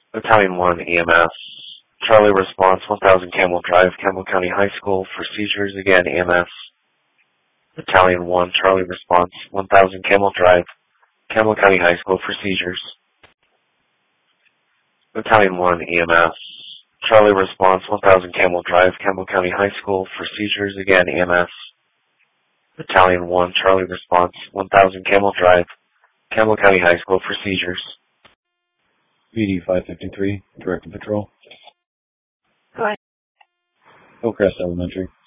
Battalion 1 EMS. Charlie response 1000 Camel Drive, Campbell County High School for seizures. Again, EMS. Battalion 1 Charlie response 1000 Camel Drive, Campbell County High School for seizures. Battalion 1 EMS. Charlie response 1000 Camel Drive, Campbell County High School for seizures. Again, EMS. Battalion 1 Charlie response 1000 Camel Drive, Campbell County High School for seizures. PD 553, Director Patrol. Go ahead. Hillcrest Elementary.